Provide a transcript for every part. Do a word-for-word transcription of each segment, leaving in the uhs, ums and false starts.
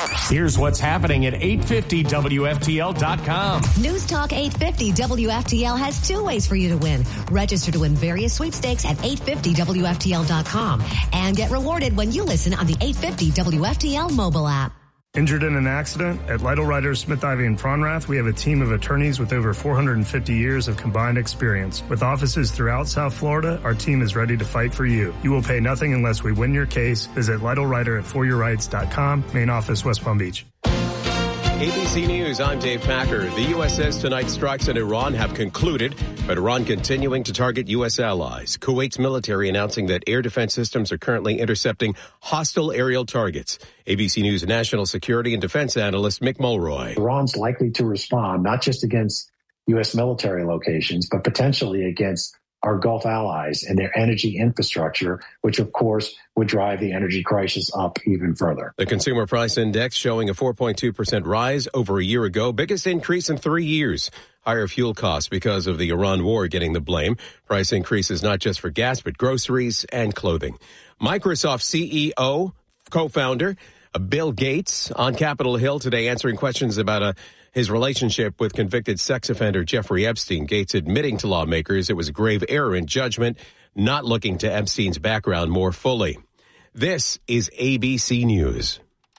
Here's what's happening at eight fifty W F T L dot com. News Talk eight fifty W F T L has two ways for you to win. Register to win various sweepstakes at eight fifty W F T L dot com and get rewarded when you listen on the eight fifty W F T L mobile app. Injured in an accident? At Lytle Writers, Smith, Ivy, and Pronrath, we have a team of attorneys with over four hundred fifty years of combined experience. With offices throughout South Florida, our team is ready to fight for you. You will pay nothing unless we win your case. Visit Lytle Writer at for your rights dot com. Main office, West Palm Beach. A B C News, I'm Dave Packer. The U S says tonight's strikes in Iran have concluded, but Iran continuing to target U S allies. Kuwait's military announcing that air defense systems are currently intercepting hostile aerial targets. A B C News national security and defense analyst Mick Mulroy. Iran's likely to respond not just against U S military locations, but potentially against our Gulf allies and their energy infrastructure, which, of course, would drive the energy crisis up even further. The Consumer Price Index showing a four point two percent rise over a year ago, biggest increase in three years. Higher fuel costs because of the Iran war getting the blame. Price increases not just for gas, but groceries and clothing. Microsoft C E O, co-founder, Bill Gates on Capitol Hill today answering questions about a his relationship with convicted sex offender Jeffrey Epstein. Gates admitting to lawmakers it was a grave error in judgment, not looking to Epstein's background more fully. This is A B C News.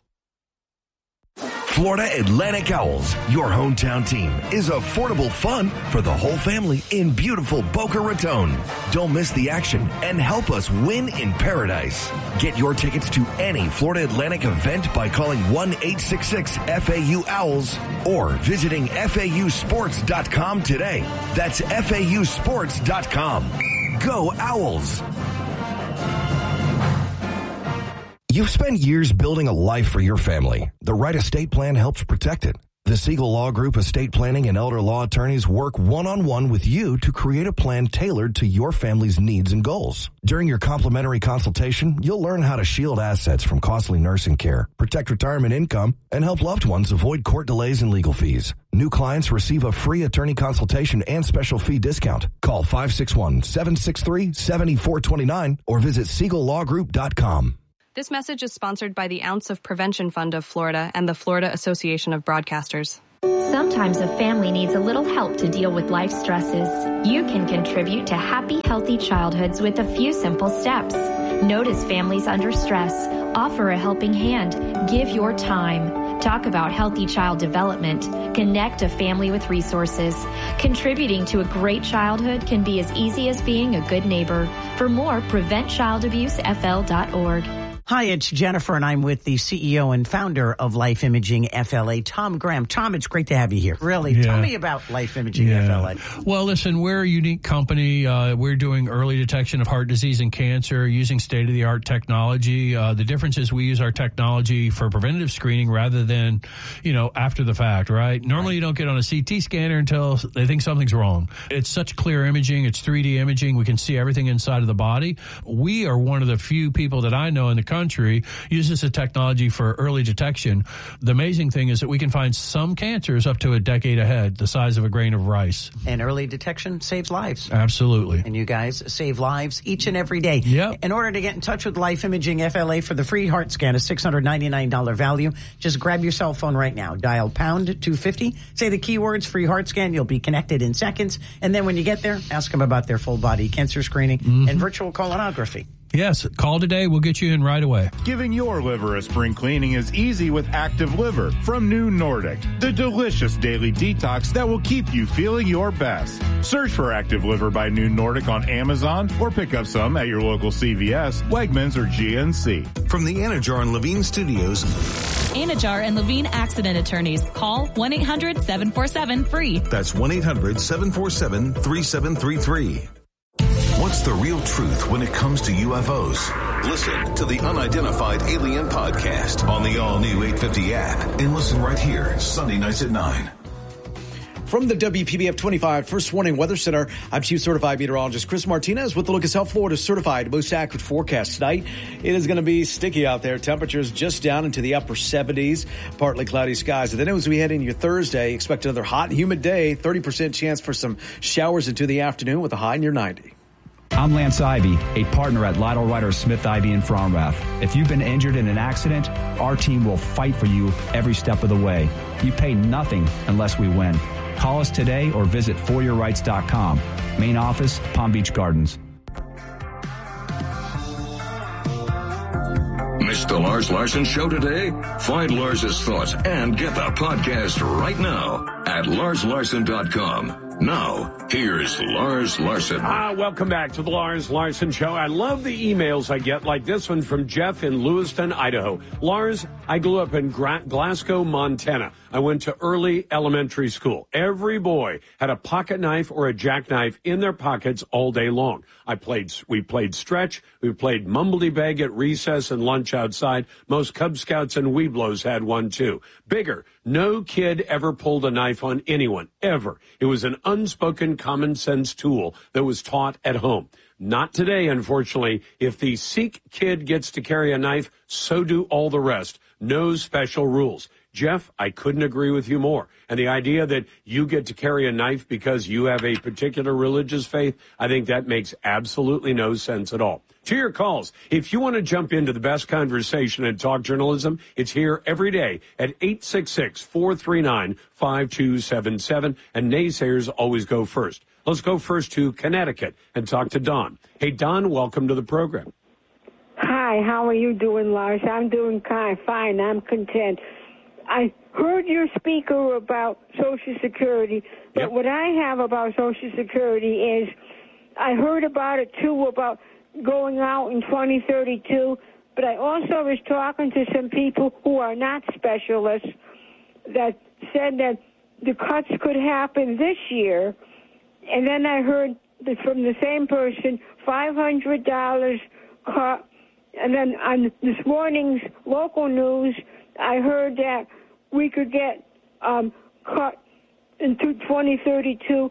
Florida Atlantic Owls, your hometown team, is affordable fun for the whole family in beautiful Boca Raton. Don't miss the action and help us win in paradise. Get your tickets to any Florida Atlantic event by calling one eight six six F A U Owls or visiting F A U sports dot com today. That's F A U sports dot com. Go Owls! You've spent years building a life for your family. The right estate plan helps protect it. The Siegel Law Group estate planning and elder law attorneys work one-on-one with you to create a plan tailored to your family's needs and goals. During your complimentary consultation, you'll learn how to shield assets from costly nursing care, protect retirement income, and help loved ones avoid court delays and legal fees. New clients receive a free attorney consultation and special fee discount. Call five six one, seven six three, seven four two nine or visit siegel law group dot com. This message is sponsored by the Ounce of Prevention Fund of Florida and the Florida Association of Broadcasters. Sometimes a family needs a little help to deal with life stresses. You can contribute to happy, healthy childhoods with a few simple steps. Notice families under stress. Offer a helping hand. Give your time. Talk about healthy child development. Connect a family with resources. Contributing to a great childhood can be as easy as being a good neighbor. For more, prevent child abuse F L dot org. Hi, it's Jennifer, and I'm with the C E O and founder of Life Imaging F L A, Tom Graham. Tom, it's great to have you here. Really, yeah. Tell me about Life Imaging yeah. F L A. Well, listen, we're a unique company. Uh, we're doing early detection of heart disease and cancer using state-of-the-art technology. Uh, the difference is we use our technology for preventative screening rather than, you know, after the fact, right? Normally, right. You don't get on a C T scanner until they think something's wrong. It's such clear imaging. It's three D imaging. We can see everything inside of the body. We are one of the few people that I know in the country uses the technology for early detection. The amazing thing is that we can find some cancers up to a decade ahead, the size of a grain of rice. And early detection saves lives. Absolutely. And you guys save lives each and every day. Yep. In order to get in touch with Life Imaging F L A for the free heart scan, a six hundred ninety-nine dollars value, just grab your cell phone right now. Dial pound two fifty, say the keywords free heart scan. You'll be connected in seconds. And then when you get there, ask them about their full body cancer screening mm-hmm. and virtual colonography. Yes, call today. We'll get you in right away. Giving your liver a spring cleaning is easy with Active Liver from New Nordic, the delicious daily detox that will keep you feeling your best. Search for Active Liver by New Nordic on Amazon or pick up some at your local C V S, Wegmans, or G N C. From the Anajar and Levine Studios. Anajar and Levine Accident Attorneys. Call one eight hundred seven four seven free. That's one eight hundred seven four seven three seven three three. What's the real truth when it comes to U F Os? Listen to the Unidentified Alien Podcast on the all-new eight fifty app and listen right here, Sunday nights at nine. From the W P B F twenty-five First Warning Weather Center, I'm Chief Certified Meteorologist Chris Martinez with the look at South Florida's certified most accurate forecast tonight. It is going to be sticky out there. Temperatures just down into the upper seventies, partly cloudy skies. And then as we head into your Thursday, expect another hot and humid day, thirty percent chance for some showers into the afternoon with a high near ninety. I'm Lance Ivy, a partner at Lytle Ryder Smith Ivy in Fromrath. If you've been injured in an accident, our team will fight for you every step of the way. You pay nothing unless we win. Call us today or visit for your rights dot com. Main office, Palm Beach Gardens. Missed the Lars Larson Show today? Find Lars's thoughts and get the podcast right now at lars larson dot com. Now, here's Lars Larson. Ah, welcome back to the Lars Larson Show. I love the emails I get, like this one from Jeff in Lewiston, Idaho. Lars, I grew up in Gra- Glasgow, Montana. I went to early elementary school. Every boy had a pocket knife or a jackknife in their pockets all day long. I played, we played stretch. We played mumbledy-beg at recess and lunch outside. Most Cub Scouts and Weeblos had one too. Bigger. No kid ever pulled a knife on anyone, ever. It was an unspoken common sense tool that was taught at home. Not today, unfortunately. If the Sikh kid gets to carry a knife, so do all the rest. No special rules. Jeff, I couldn't agree with you more. And the idea that you get to carry a knife because you have a particular religious faith, I think that makes absolutely no sense at all. To your calls, if you want to jump into the best conversation in talk journalism, it's here every day at eight six six, four three nine, five two seven seven, and naysayers always go first. Let's go first to Connecticut and talk to Don. Hey, Don, welcome to the program. Hi, how are you doing, Lars? I'm doing kind of fine. I'm content. I heard your speaker about Social Security, but yep. What I have about Social Security is I heard about it, too, about going out in twenty thirty-two, but I also was talking to some people who are not specialists that said that the cuts could happen this year, and then I heard that from the same person, five hundred dollars cut, and then on this morning's local news, I heard that we could get um, cut into twenty thirty-two.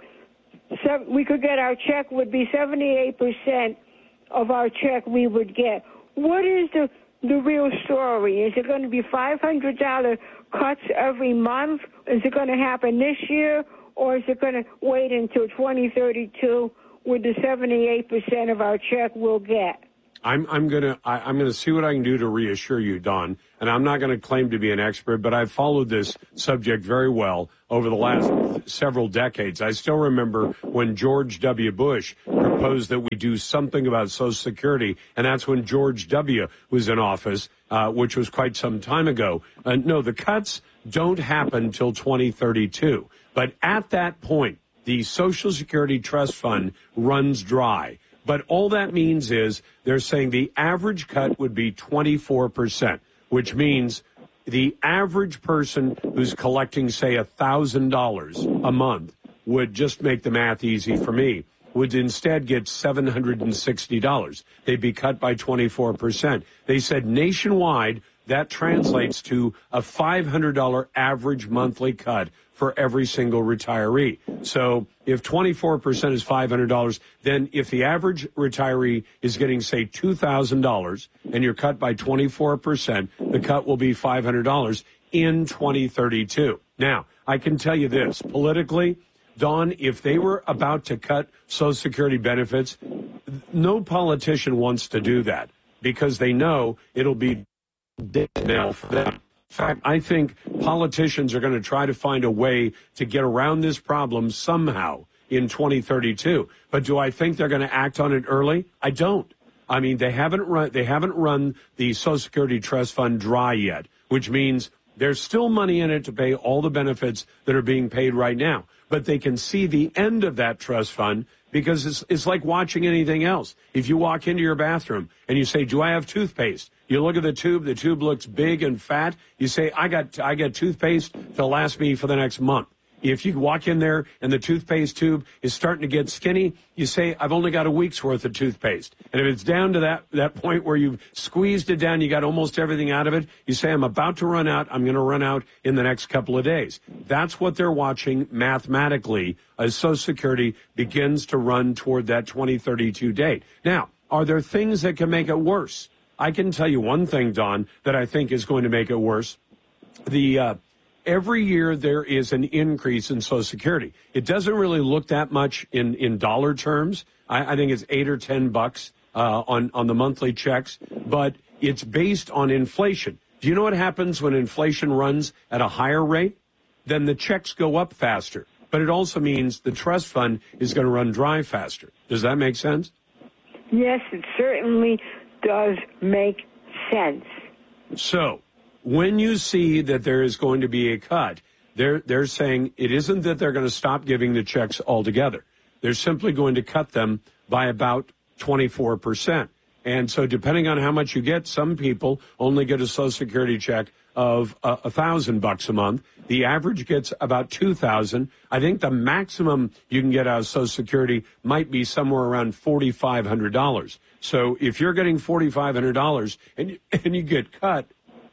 So we could get our check would be seventy-eight percent of our check we would get. What is the the real story? Is it going to be five hundred dollars cuts every month? Is it going to happen this year? Or is it going to wait until twenty thirty-two with the seventy-eight percent of our check we'll get? I'm I'm gonna I, I'm gonna see what I can do to reassure you, Don. And I'm not going to claim to be an expert, but I've followed this subject very well over the last several decades. I still remember when George W. Bush proposed that we do something about Social Security, and that's when George W. was in office, uh, which was quite some time ago. Uh, no, the cuts don't happen until twenty thirty-two. But at that point, the Social Security Trust Fund runs dry. But all that means is they're saying the average cut would be twenty-four percent, which means the average person who's collecting, say, one thousand dollars a month would, just make the math easy for me, would instead get seven hundred sixty dollars. They'd be cut by twenty-four percent. They said nationwide that translates to a five hundred dollars average monthly cut for every single retiree. So if twenty-four percent is five hundred dollars, then if the average retiree is getting, say, two thousand dollars and you're cut by twenty-four percent, the cut will be five hundred dollars in twenty thirty-two. Now, I can tell you this, politically, Don, if they were about to cut Social Security benefits, no politician wants to do that because they know it'll be dead nail for them. In fact, I think politicians are going to try to find a way to get around this problem somehow in twenty thirty-two. But do I think they're going to act on it early? I don't. I mean, they haven't run, they haven't run the Social Security Trust Fund dry yet, which means there's still money in it to pay all the benefits that are being paid right now. But they can see the end of that trust fund because it's, it's like watching anything else. If you walk into your bathroom and you say, do I have toothpaste? You look at the tube, the tube looks big and fat. You say, I got I got toothpaste to last me for the next month. If you walk in there and the toothpaste tube is starting to get skinny, you say, I've only got a week's worth of toothpaste. And if it's down to that, that point where you've squeezed it down, you got almost everything out of it, you say, I'm about to run out. I'm going to run out in the next couple of days. That's what they're watching mathematically as Social Security begins to run toward that twenty thirty-two date. Now, are there things that can make it worse? I can tell you one thing, Don, that I think is going to make it worse. The, uh, every year there is an increase in Social Security. It doesn't really look that much in, in dollar terms. I, I think it's eight or ten bucks uh, on, on the monthly checks, but it's based on inflation. Do you know what happens when inflation runs at a higher rate? Then the checks go up faster. But it also means the trust fund is going to run dry faster. Does that make sense? Yes, it certainly does make sense. So when you see that there is going to be a cut, they're, they're saying it isn't that they're going to stop giving the checks altogether. They're simply going to cut them by about twenty-four percent. And so depending on how much you get, some people only get a Social Security check of a uh, thousand bucks a month. The average gets about two thousand. I think the maximum you can get out of Social Security might be somewhere around forty-five hundred dollars. So if you're getting forty-five hundred dollars and, and you get cut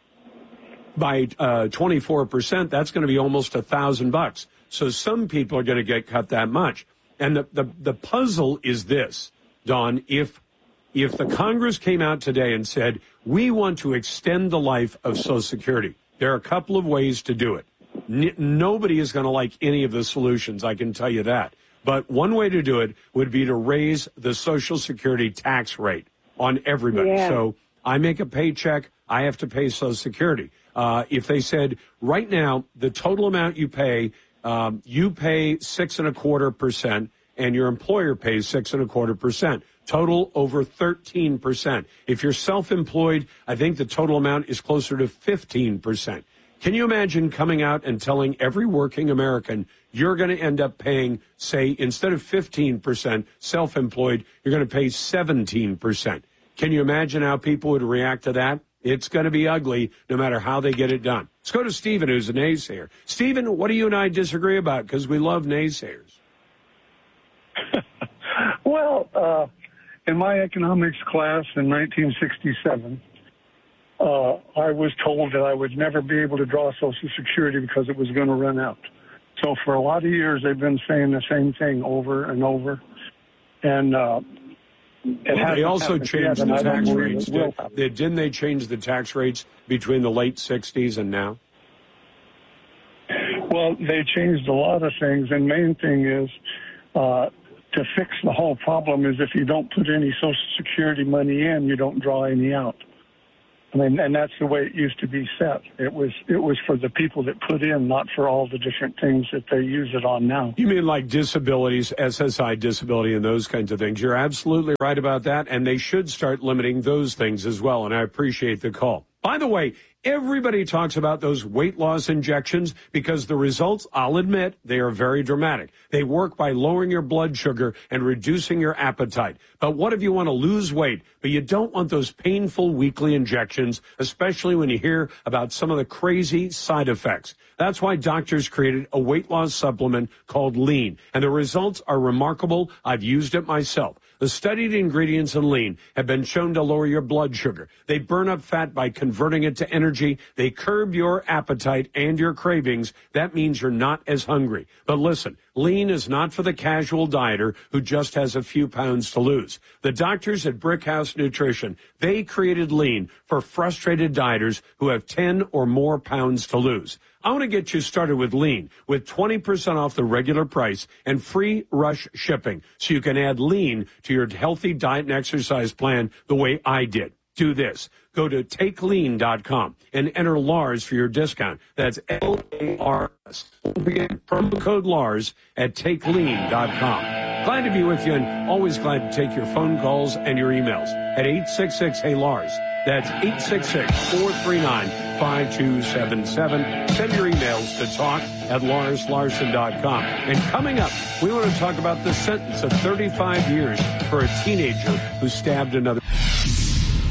by uh, twenty-four percent, that's going to be almost a thousand bucks. So some people are going to get cut that much. And the, the, the puzzle is this, Don, if If the Congress came out today and said, we want to extend the life of Social Security, there are a couple of ways to do it. N- nobody is going to like any of the solutions, I can tell you that. But one way to do it would be to raise the Social Security tax rate on everybody. Yeah. So I make a paycheck, I have to pay Social Security. Uh, if they said, right now, the total amount you pay, um, you pay six and a quarter percent, and your employer pays six and a quarter percent. Total over thirteen percent. If you're self-employed, I think the total amount is closer to fifteen percent. Can you imagine coming out and telling every working American you're going to end up paying, say, instead of fifteen percent self-employed, you're going to pay seventeen percent? Can you imagine how people would react to that? It's going to be ugly no matter how they get it done. Let's go to Stephen, who's a naysayer. Stephen, what do you and I disagree about? Because we love naysayers. Well, uh, in my economics class in nineteen sixty-seven, uh, I was told that I would never be able to draw Social Security because it was going to run out. So for a lot of years, they've been saying the same thing over and over. And uh, it well, they also changed yet, the tax believe rates. it will Did, they, didn't they change the tax rates between the late sixties and now? Well, they changed a lot of things. And main thing is, uh, to fix the whole problem is if you don't put any Social Security money in, you don't draw any out. I mean, and that's the way it used to be set. It was it was for the people that put in, not for all the different things that they use it on now. You mean like disabilities, S S I disability, and those kinds of things. You're absolutely right about that, and they should start limiting those things as well, and I appreciate the call. By the way, everybody talks about those weight loss injections because the results, I'll admit, they are very dramatic. They work by lowering your blood sugar and reducing your appetite. But what if you want to lose weight, but you don't want those painful weekly injections, especially when you hear about some of the crazy side effects? That's why doctors created a weight loss supplement called Lean, and the results are remarkable. I've used it myself. The studied ingredients in Lean have been shown to lower your blood sugar. They burn up fat by converting it to energy. They curb your appetite and your cravings. That means you're not as hungry. But listen, Lean is not for the casual dieter who just has a few pounds to lose. The doctors at Brickhouse Nutrition, they created Lean for frustrated dieters who have ten or more pounds to lose. I want to get you started with Lean with twenty percent off the regular price and free rush shipping so you can add Lean to your healthy diet and exercise plan the way I did. Do this. Go to take lean dot com and enter Lars for your discount. That's L A R S. Don't forget, promo code Lars at take lean dot com. Glad to be with you and always glad to take your phone calls and your emails at eight six six, hey Lars. That's eight six six, four three nine, five two seven seven. Send your emails to talk at lars larson dot com. And coming up, we want to talk about the sentence of thirty-five years for a teenager who stabbed another.